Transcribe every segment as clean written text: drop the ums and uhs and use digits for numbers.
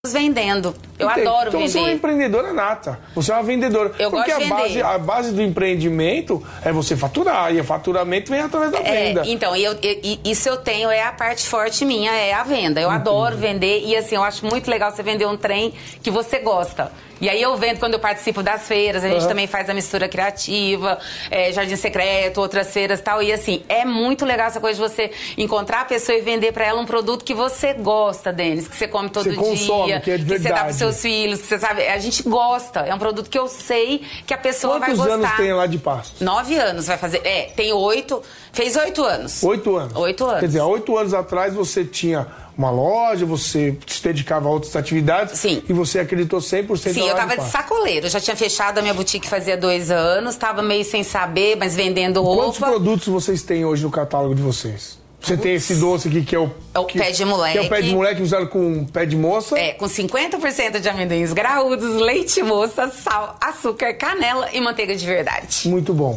vendendo. Eu adoro vender. Você é uma empreendedora nata. Você é uma vendedora. Eu gosto de vender. A base do empreendimento é você faturar. E o faturamento vem através da venda. Então, isso eu tenho, é a parte forte minha, é a venda. Eu adoro vender. E assim, eu acho muito legal você vender um trem que você gosta. E aí eu vendo quando eu participo das feiras, a gente também faz a mistura criativa, Jardim Secreto, outras feiras e tal. E assim, é muito legal essa coisa de você encontrar a pessoa e vender pra ela um produto que você gosta, Denis, que você come todo dia, consome, que você dá pros seus filhos, que você sabe. A gente gosta. É um produto que eu sei que a pessoa vai gostar. Quantos anos tem lá de Passos? 9 anos vai fazer. Tem 8. Fez 8 anos. 8 anos? 8 anos. Quer dizer, há 8 anos atrás você tinha uma loja, você se dedicava a outras atividades. Sim. E você acreditou 100% Sim, eu tava de sacoleiro. Eu já tinha fechado a minha boutique fazia 2 anos, tava meio sem saber, mas vendendo roupa. Quantos produtos vocês têm hoje no catálogo de vocês? Você tem esse doce aqui que é o pé de moleque. Que é o pé de moleque usado com pé de moça. Com 50% de amendoins graúdos, leite moça, sal, açúcar, canela e manteiga de verdade. Muito bom.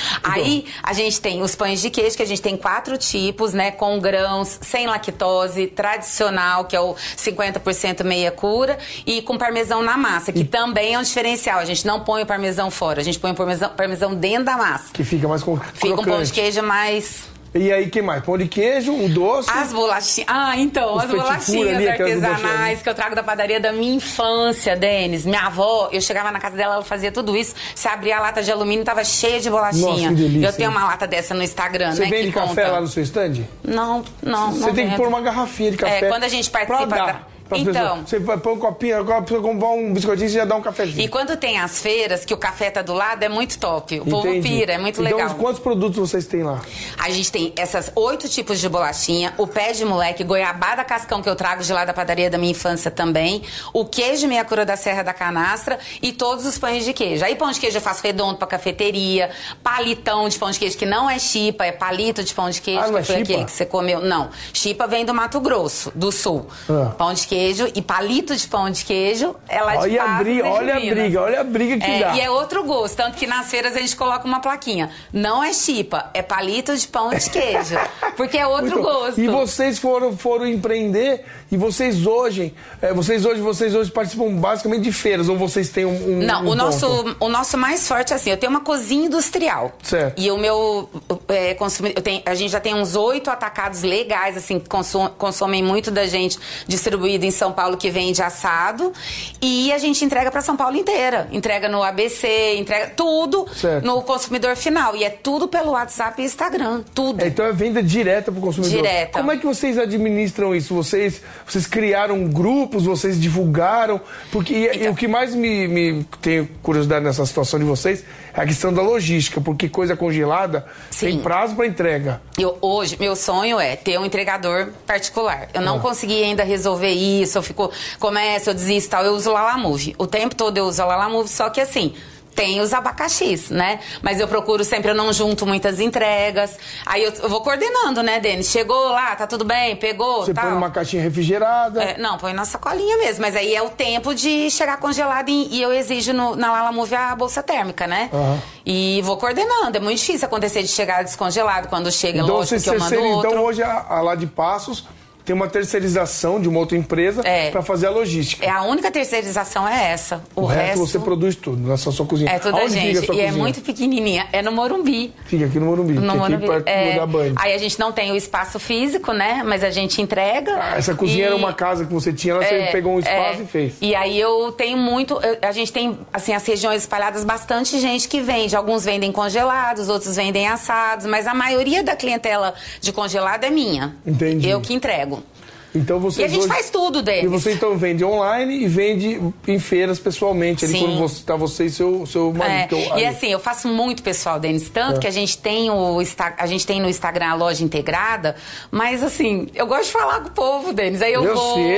Aí a gente tem os pães de queijo, que a gente tem 4 tipos, né? Com grãos, sem lactose, tradicional, que é o 50% meia cura, e com parmesão na massa, que também é um diferencial. A gente não põe o parmesão fora, a gente põe o parmesão dentro da massa. Que fica mais crocante. Fica um pão de queijo mais... E aí, que mais? Pão de queijo, um doce? As bolachinhas. As bolachinhas artesanais que eu trago da padaria da minha infância, Denis. Minha avó, eu chegava na casa dela, ela fazia tudo isso. Você abria a lata de alumínio e tava cheia de bolachinha. Nossa, que delícia. Eu tenho uma lata dessa no Instagram, Você vende café lá no seu stand? Não. Você tem que pôr uma garrafinha de café. Quando a gente participa Então, você põe um copinho, agora precisa comprar um biscoitinho e já dá um cafezinho. E quando tem as feiras, que o café tá do lado, é muito top. O povo pira, é muito legal. Então, quantos produtos vocês têm lá? A gente tem essas 8 tipos de bolachinha, o pé de moleque, goiabada cascão, que eu trago de lá da padaria da minha infância também, o queijo meia cura da Serra da Canastra e todos os pães de queijo. Aí pão de queijo eu faço redondo pra cafeteria, palitão de pão de queijo, que não é chipa, é palito de pão de queijo, que foi aquele que você comeu. Não, chipa vem do Mato Grosso, do Sul. Pão de queijo e palito de pão de queijo, ela de olha a briga que dá. E é outro gosto, tanto que nas feiras a gente coloca uma plaquinha. Não é chipa, é palito de pão de queijo, porque é outro gosto. E vocês foram empreender e vocês hoje participam basicamente de feiras, ou vocês têm Não, o nosso mais forte é assim, eu tenho uma cozinha industrial. Certo. E o meu a gente já tem uns 8 atacados legais, assim, que consomem muito da gente, distribuído em São Paulo, que vende assado, e a gente entrega para São Paulo inteira. Entrega no ABC, entrega tudo no consumidor final. E é tudo pelo WhatsApp e Instagram, tudo. Então é venda direta para o consumidor. Direta. Como é que vocês administram isso? Vocês criaram grupos, vocês divulgaram? Porque e o que mais me tenho curiosidade nessa situação de vocês é a questão da logística, porque coisa congelada tem prazo para entrega. Hoje, meu sonho é ter um entregador particular. Eu não consegui ainda resolver isso, eu desisto, tal. Eu uso o Lalamove. O tempo todo eu uso o Lalamove, só que assim, tem os abacaxis, né? Mas eu procuro sempre, eu não junto muitas entregas. Aí eu vou coordenando, né, Denis? Chegou lá, tá tudo bem, pegou, Você põe numa caixinha refrigerada? Não, põe na sacolinha mesmo. Mas aí é o tempo de chegar congelado e eu exijo na Lalamove a bolsa térmica, né? E vou coordenando. É muito difícil acontecer de chegar descongelado. Quando chega, então, lógico que eu mando outro. Então hoje a lá de Passos tem uma terceirização de uma outra empresa para fazer a logística. A única terceirização é essa. O resto você produz tudo na sua cozinha. É tudo a gente. E cozinha? É muito pequenininha. É no Morumbi. Fica aqui no Morumbi. Aqui perto da Band. Aí a gente não tem o espaço físico, né? Mas a gente entrega. Essa cozinha era uma casa que você tinha, você pegou um espaço e fez. E aí eu tenho muito... A gente tem, assim, as regiões espalhadas, bastante gente que vende. Alguns vendem congelados, outros vendem assados. Mas a maioria da clientela de congelado é minha. Entendi. Eu que entrego. Então vocês e a gente faz tudo, Denis. E você então vende online e vende em feiras pessoalmente, ali quando você e seu marido. E assim, eu faço muito pessoal, Denis, tanto que a gente tem no Instagram a loja integrada, mas assim, eu gosto de falar com o povo, Denis. Aí eu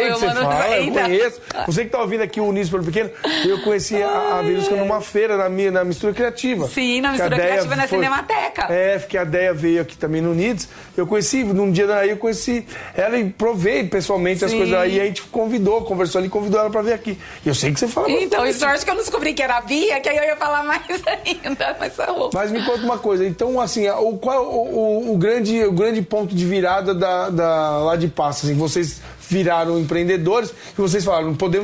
conheço. Você que tá ouvindo aqui o Unis pelo Pequeno, eu conheci a Verusca numa feira, na Mistura Criativa. Sim, na Mistura Criativa, na Cinemateca. Porque a Deia veio aqui também no Unidos. Eu conheci, num dia daí eu conheci ela e provei pessoalmente as coisas aí, a gente conversou ali e convidou ela pra vir aqui. E eu sei que você fala bastante. Então, e sorte que eu não descobri que era a Bia, que aí eu ia falar mais ainda, mas tá bom. Mas me conta uma coisa, então assim, qual o grande ponto de virada lá de Passos? Assim, vocês viraram empreendedores, e vocês falaram, não podemos